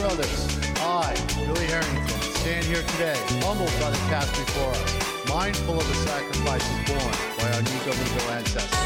others, I, Billy Harrington, stand here today, humbled by the task before us, mindful of the sacrifices borne by our Nico ancestors.